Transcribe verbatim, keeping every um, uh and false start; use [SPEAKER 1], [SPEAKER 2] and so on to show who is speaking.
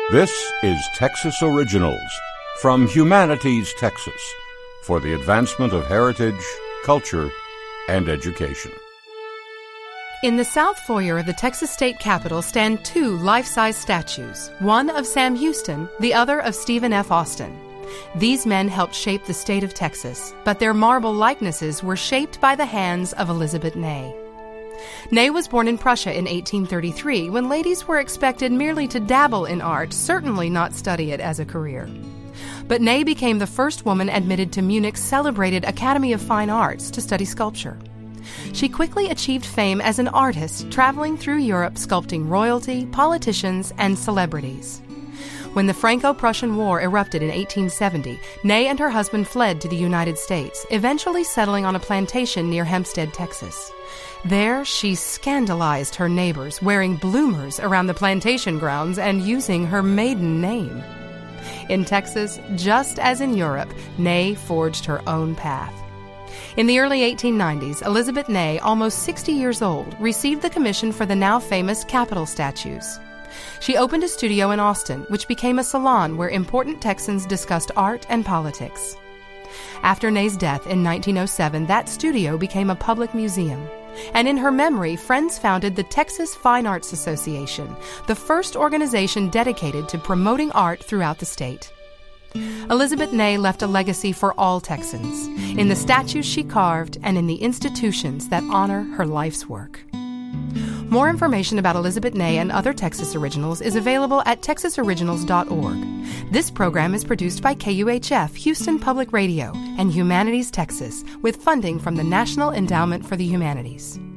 [SPEAKER 1] This is Texas Originals from Humanities Texas for the advancement of heritage, culture, and education.
[SPEAKER 2] In the South Foyer of the Texas State Capitol stand two life-size statues, one of Sam Houston, the other of Stephen F. Austin. These men helped shape the state of Texas, but their marble likenesses were shaped by the hands of Elizabeth Ney. Ney was born in Prussia in eighteen thirty-three, when ladies were expected merely to dabble in art, certainly not study it as a career. But Ney became the first woman admitted to Munich's celebrated Academy of Fine Arts to study sculpture. She quickly achieved fame as an artist, traveling through Europe sculpting royalty, politicians, and celebrities. When the Franco-Prussian War erupted in eighteen seventy, Ney and her husband fled to the United States, eventually settling on a plantation near Hempstead, Texas. There, she scandalized her neighbors, wearing bloomers around the plantation grounds and using her maiden name. In Texas, just as in Europe, Ney forged her own path. In the early eighteen nineties, Elizabeth Ney, almost sixty years old, received the commission for the now famous Capitol statues. She opened a studio in Austin, which became a salon where important Texans discussed art and politics. After Ney's death in nineteen oh seven, that studio became a public museum. And in her memory, friends founded the Texas Fine Arts Association, the first organization dedicated to promoting art throughout the state. Elizabeth Ney left a legacy for all Texans, in the statues she carved and in the institutions that honor her life's work. More information about Elizabeth Ney and other Texas Originals is available at texas originals dot org. This program is produced by K U H F, Houston Public Radio, and Humanities Texas, with funding from the National Endowment for the Humanities.